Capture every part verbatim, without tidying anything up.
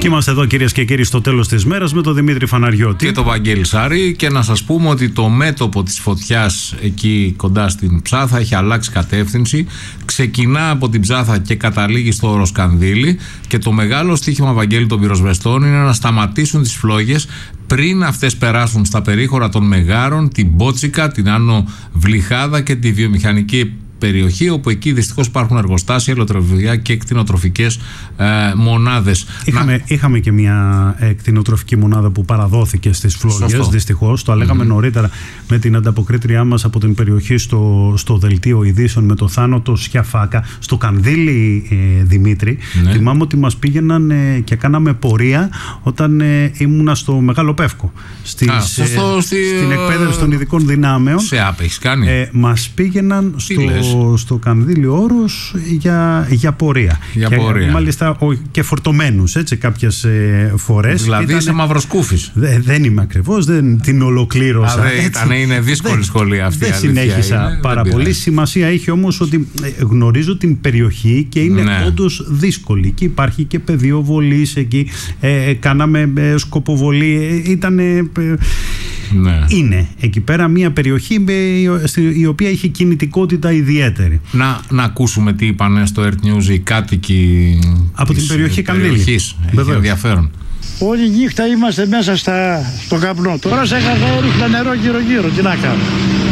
Είμαστε εδώ, κυρίες και κύριοι, στο τέλος της μέρας με τον Δημήτρη Φαναριώτη και τον Βαγγέλη Σάρη. Και να σας πούμε ότι το μέτωπο της φωτιάς εκεί κοντά στην Ψάθα έχει αλλάξει κατεύθυνση. Ξεκινά από την Ψάθα και καταλήγει στο Ροσκανδίλι. Και το μεγάλο στοίχημα, Βαγγέλη, των πυροσβεστών είναι να σταματήσουν τις φλόγες πριν αυτές περάσουν στα περίχωρα των Μεγάρων, την Μπότσικα, την Άνω Βλυχάδα και τη βιομηχανική περιοχή, όπου εκεί δυστυχώς υπάρχουν εργοστάσια, ελαιοτροφικά και κτηνοτροφικές ε, μονάδες. Είχαμε, Να... είχαμε και μια ε, κτηνοτροφική μονάδα που παραδόθηκε στις φλόγες, δυστυχώς. Το λέγαμε mm-hmm. νωρίτερα με την ανταποκρίτριά μας από την περιοχή στο, στο δελτίο ειδήσεων με το Θάνο Σιαφάκα, στο Κανδύλι, ε, Δημήτρη. Ναι. Θυμάμαι ότι μας πήγαιναν ε, και κάναμε πορεία όταν ε, ήμουνα στο Μεγάλο Πεύκο. Στις, Α, ε, στο, στη, στην εκπαίδευση των ειδικών δυνάμεων. Σε άπ, έχεις κάνει. Ε, μας πήγαιναν στο. στο Κανδύλι Όρος για, για πορεία. Για και, πορεία. Μάλιστα ο, και φορτωμένους, έτσι, κάποιες ε, φορές. Δηλαδή Ήτανε, είσαι μαυροσκούφης. Δε, δεν είμαι ακριβώς, δεν την ολοκλήρωσα. Α, δε, ήταν, είναι δύσκολη δε, σχολή αυτή. Δεν συνέχισα είναι, πάρα δεν πολύ. Σημασία είχε όμως ότι γνωρίζω την περιοχή και είναι ναι. όντως δύσκολη. Και υπάρχει και πεδίο βολής εκεί. Ε, κάναμε ε, σκοποβολή. Ε, ήταν... Ε, Ναι. Είναι εκεί πέρα μια περιοχή η οποία έχει κινητικότητα ιδιαίτερη. Να, να ακούσουμε τι είπαν στο Earth News οι κάτοικοι από την περιοχή Κανδύλι. Έχει ενδιαφέρον. Όλη νύχτα είμαστε μέσα στα, στο καπνό. Τώρα σε είχα ρίχνα νερό γύρω γύρω. Τι να κάνω.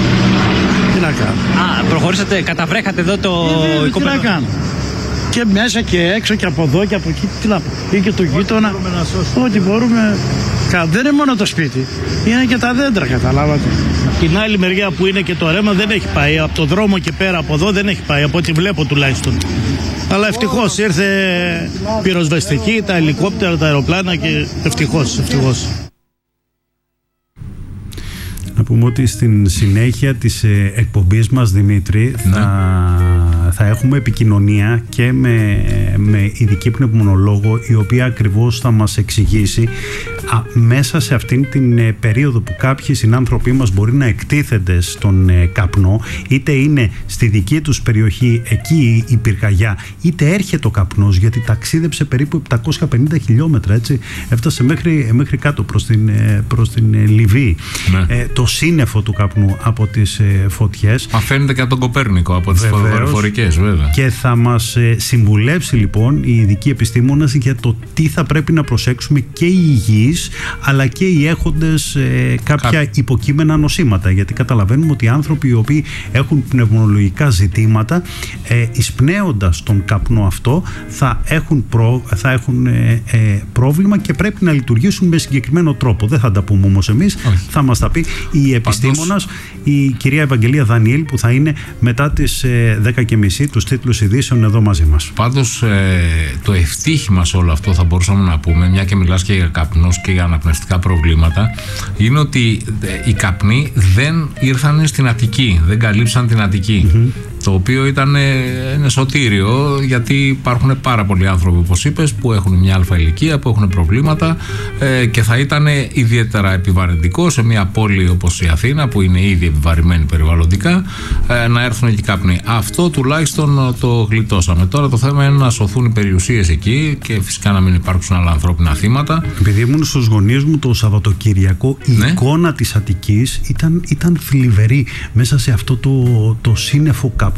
Τι να κάνω. Α, προχωρήσατε, καταβρέχατε εδώ το ε, τι να κάνω. Και μέσα και έξω και από εδώ και από εκεί. Τι να πω. Ή και το γείτονα. Ό,τι μπορούμε. Δεν είναι μόνο το σπίτι. Είναι και τα δέντρα, καταλάβατε. Την άλλη μεριά που είναι και το ρέμα δεν έχει πάει. Από το δρόμο και πέρα από εδώ δεν έχει πάει. Από ό,τι βλέπω τουλάχιστον. Αλλά ευτυχώς ήρθε πυροσβεστική, τα ελικόπτερα, τα αεροπλάνα και ευτυχώς, ευτυχώς. Να πούμε ότι στην συνέχεια της εκπομπής μας, Δημήτρη, ναι. θα, θα έχουμε επικοινωνία και με, με ειδική πνευμονολόγο, η οποία ακριβώς θα μας εξηγήσει α, μέσα σε αυτήν την ε, περίοδο που κάποιοι συνάνθρωποι μας μπορεί να εκτίθενται στον ε, καπνό, είτε είναι στη δική τους περιοχή εκεί η πυρκαγιά, είτε έρχεται ο καπνός, γιατί ταξίδεψε περίπου επτακόσια πενήντα χιλιόμετρα, έτσι, έφτασε μέχρι, μέχρι κάτω προς την, ε, προς την ε, Λιβύη. Ναι. Ε, το σύννεφο του καπνού από τις ε, φωτιές. Αφαίνεται και από τον Κοπέρνικο, από τις δορυφορικές, βέβαια. Και θα μας ε, συμβουλεύσει λοιπόν οι ειδικοί επιστήμονες για το τι θα πρέπει να προσέξουμε και οι υγιείς, αλλά και οι έχοντες ε, κάποια Κά... υποκείμενα νοσήματα. Γιατί καταλαβαίνουμε ότι οι άνθρωποι οι οποίοι έχουν πνευμονολογικά ζητήματα, ε, εισπνέοντας τον καπνό αυτό, θα έχουν, προ, θα έχουν ε, ε, πρόβλημα και πρέπει να λειτουργήσουν με συγκεκριμένο τρόπο. Δεν θα τα πούμε όμως εμείς, όχι. Θα μας τα πει η επιστήμονας, η κυρία Ευαγγελία Δανιήλ, που θα είναι μετά τις ε, δέκα και μισή τους τίτλους ειδήσεων εδώ μαζί μας. Πάντως ε, το ευτύχημα σε όλο αυτό, θα μπορούσαμε να πούμε, μια και μιλάς και για καπνούς και για αναπνευστικά προβλήματα, είναι ότι ε, οι καπνοί δεν ήρθαν στην Αττική, δεν καλύψαν την Αττική. Mm-hmm. Το οποίο ήταν ένα σωτήριο, γιατί υπάρχουν πάρα πολλοί άνθρωποι, όπως είπες, που έχουν μια αλφα ηλικία, που έχουν προβλήματα ε, και θα ήταν ιδιαίτερα επιβαρυντικό σε μια πόλη όπως η Αθήνα, που είναι ήδη επιβαρημένη περιβαλλοντικά, ε, να έρθουν εκεί καπνοί. Αυτό τουλάχιστον το γλιτώσαμε. Τώρα το θέμα είναι να σωθούν οι περιουσίες εκεί και φυσικά να μην υπάρξουν άλλα ανθρώπινα θύματα. Επειδή ήμουν στους γονείς μου το Σαββατοκύριακο, η ναι. εικόνα της Αττικής ήταν, ήταν θλιβερή μέσα σε αυτό το, το σύννεφο καπνού.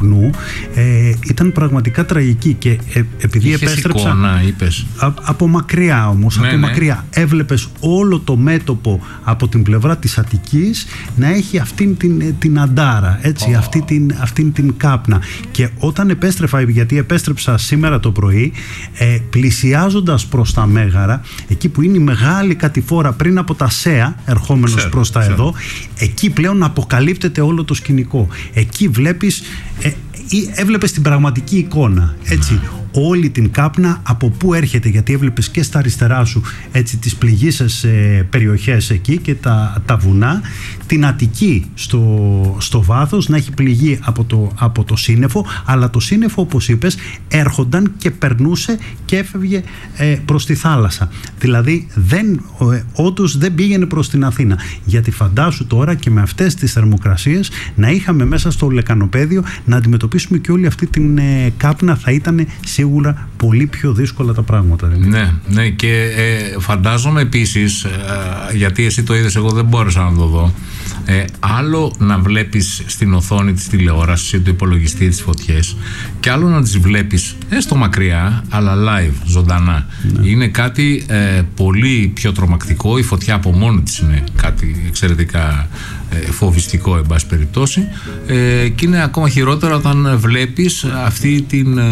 Ε, ήταν πραγματικά τραγική και ε, επειδή Είχες επέστρεψα εικόνα, είπες. Α, από μακριά όμως, ναι, από ναι. μακριά έβλεπες όλο το μέτωπο από την πλευρά της Αττικής να έχει αυτήν την, την αντάρα, έτσι, oh. αυτή την, αυτήν την κάπνα. Και όταν επέστρεφα, γιατί επέστρεψα σήμερα το πρωί, ε, πλησιάζοντας προς τα Μέγαρα, εκεί που είναι η μεγάλη κατηφόρα πριν από τα ΣΕΑ, ερχόμενος ξέρω, προς τα ξέρω. εδώ, εκεί πλέον αποκαλύπτεται όλο το σκηνικό. Εκεί βλέπεις Ε, έβλεπες την πραγματική εικόνα, έτσι, ναι. όλη την κάπνα από πού έρχεται, γιατί έβλεπες και στα αριστερά σου, έτσι, τις πληγείσες ε, περιοχές εκεί και τα, τα βουνά, την Αττική στο, στο βάθος να έχει πληγεί από το, από το σύννεφο, αλλά το σύννεφο, όπως είπες, έρχονταν και περνούσε και έφευγε ε, προς τη θάλασσα. Δηλαδή δεν, ε, όντως δεν πήγαινε προς την Αθήνα, γιατί φαντάσου τώρα και με αυτές τις θερμοκρασίες να είχαμε μέσα στο λεκανοπέδιο να αντιμετωπίσουμε και όλη αυτή την ε, κάπνα, θα ήταν σίγουρα σίγουρα πολύ πιο δύσκολα τα πράγματα. Δηλαδή. Ναι, ναι, και ε, φαντάζομαι επίσης, ε, γιατί εσύ το είδες, εγώ δεν μπόρεσα να το δω, ε, άλλο να βλέπεις στην οθόνη της τηλεόρασης ή του υπολογιστή τις φωτιές και άλλο να τις βλέπεις έστω μακριά αλλά live, ζωντανά. Ναι. Είναι κάτι ε, πολύ πιο τρομακτικό. Η φωτιά από μόνη της είναι κάτι εξαιρετικά ε, φοβιστικό, εν πάση περιπτώσει, ε, και είναι ακόμα χειρότερο όταν βλέπεις αυτή την, ε,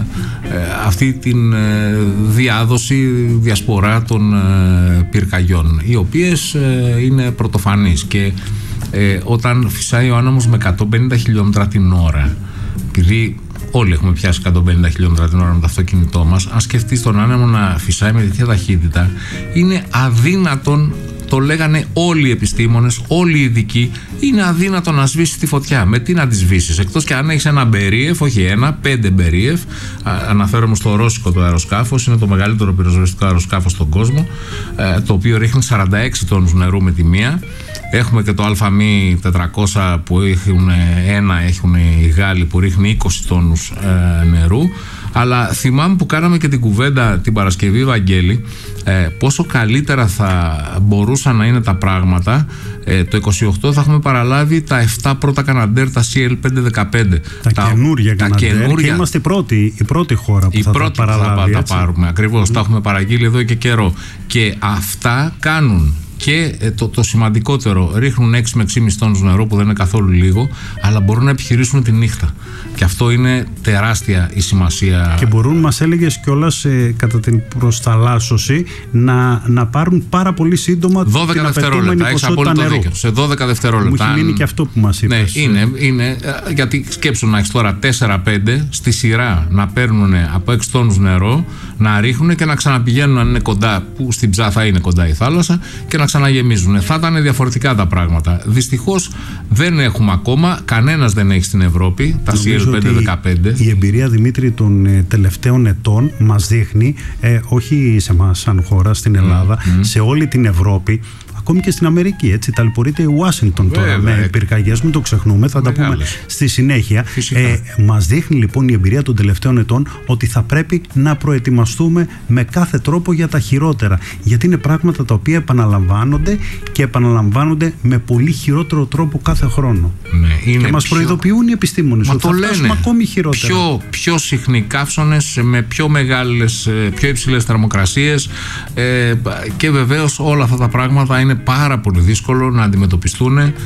αυτή την ε, διάδοση, διασπορά των ε, πυρκαγιών, οι οποίες ε, είναι πρωτοφανείς. Και ε, όταν φυσάει ο άνεμος με εκατόν πενήντα χιλιόμετρα την ώρα, επειδή όλοι έχουμε πιάσει εκατόν πενήντα χιλιόμετρα την ώρα με το αυτοκίνητό μας, αν σκεφτείς τον άνεμο να φυσάει με τέτοια ταχύτητα, είναι αδύνατον, το λέγανε όλοι οι επιστήμονες, όλοι οι ειδικοί, είναι αδύνατο να σβήσεις τη φωτιά. Με τι να τη σβήσεις, εκτός και αν έχεις ένα Μπερίεφ, όχι ένα, πέντε Μπερίεφ. Αναφέρομαι στο ρώσικο το αεροσκάφος, είναι το μεγαλύτερο πυροσβεστικό αεροσκάφος στον κόσμο, το οποίο ρίχνει σαράντα έξι τόνους νερού με τη μία. Έχουμε και το ΑΜ τετρακόσια που έχουν ένα, έχουν οι Γάλλοι που ρίχνει είκοσι τόνους ε, νερού. Αλλά θυμάμαι που κάναμε και την κουβέντα την Παρασκευή, Βαγγέλη, ε, πόσο καλύτερα θα μπορούσαν να είναι τα πράγματα. Ε, το είκοσι οκτώ θα έχουμε παραλάβει τα επτά πρώτα Καναντέρ, τα σι ελ πεντακόσια δεκαπέντε. Τα, τα καινούργια Καναντέρ, και είμαστε η πρώτη, η πρώτη χώρα που η θα πρώτη τα παραλάβει. Θα τα πάρουμε, ακριβώς, mm. τα έχουμε παραγγείλει εδώ και καιρό. Και αυτά κάνουν. Και το, το σημαντικότερο, ρίχνουν έξι με έξι κόμμα πέντε τόνους νερό, που δεν είναι καθόλου λίγο, αλλά μπορούν να επιχειρήσουν τη νύχτα. Και αυτό είναι τεράστια η σημασία. Και μπορούν, μας έλεγες κιόλας, ε, κατά την προσταλάσσωση, να, να πάρουν πάρα πολύ σύντομα δώδεκα δευτερόλεπτα. Έχεις απόλυτο δίκιο. Σε δώδεκα δευτερόλεπτα. Μου έχει μείνει και αυτό που μας είπες. Ναι, είναι, είναι, γιατί σκέψου να έχεις τώρα τέσσερα πέντε στη σειρά να παίρνουν από έξι τόνους νερό, να ρίχνουν και να ξαναπηγαίνουν, αν είναι κοντά, που στην Ψάθα είναι κοντά η θάλασσα, και να ξαναγεμίζουν. Θα ήταν διαφορετικά τα πράγματα. Δυστυχώς δεν έχουμε ακόμα, κανένας δεν έχει στην Ευρώπη τα σι ελ πεντακόσια δεκαπέντε. Η εμπειρία, Δημήτρη, των ε, τελευταίων ετών μας δείχνει, ε, όχι σε εμάς σαν χώρα στην Ελλάδα, mm, mm. σε όλη την Ευρώπη, ακόμη και στην Αμερική, έτσι, ταλαιπωρείται η Ουάσιγκτον τώρα με πυρκαγιές, μην το ξεχνούμε, θα Μεγάλες. τα πούμε στη συνέχεια. Ε, μας δείχνει λοιπόν η εμπειρία των τελευταίων ετών ότι θα πρέπει να προετοιμαστούμε με κάθε τρόπο για τα χειρότερα, γιατί είναι πράγματα τα οποία επαναλαμβάνονται και επαναλαμβάνονται με πολύ χειρότερο τρόπο κάθε χρόνο. Ναι, είναι και μας πιο... προειδοποιούν οι επιστήμονες ότι το θα φτάσουμε ακόμη χειρότερα. Πιο, πιο συχνοί καύσωνες, με πιο μεγάλες, πιο υψηλές θερμοκρασίες, ε, και βεβαίως όλα αυτά τα πράγματα είναι πάρα πολύ δύσκολο να αντιμετωπιστούν ε,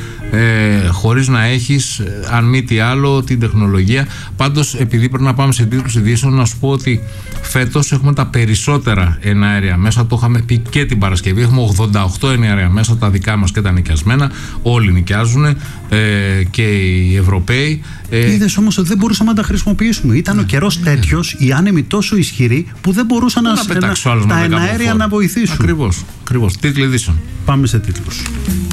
χωρίς να έχεις, αν μη τι άλλο, την τεχνολογία. Πάντως, επειδή πρέπει να πάμε σε τίτλους ειδήσεων, να σου πω ότι φέτος έχουμε τα περισσότερα εναέρια μέσα. Το είχαμε πει και την Παρασκευή. Έχουμε ογδόντα οκτώ εναέρια μέσα, τα δικά μας και τα νοικιασμένα. Όλοι νοικιάζουν, ε, και οι Ευρωπαίοι. Ε, Είδες όμως ότι δεν μπορούσαμε να τα χρησιμοποιήσουμε. Ήταν ναι, ο καιρός ναι, τέτοιος, οι άνεμοι τόσο ισχυροί, που δεν μπορούσαν να, να, να, τα εναέρια να βοηθήσουν. Ακριβώς. Ακριβώς. Τίτλοι ειδήσεων. Πάμε σε τίτλους.